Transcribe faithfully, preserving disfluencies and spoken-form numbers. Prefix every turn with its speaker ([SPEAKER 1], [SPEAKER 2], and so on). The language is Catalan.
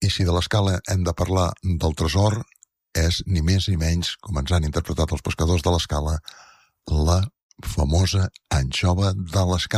[SPEAKER 1] I si de l'Escala hem de parlar del tresor, és ni més ni menys, com ens han interpretat els pescadors de l'Escala, la famosa anxova de l'Escala.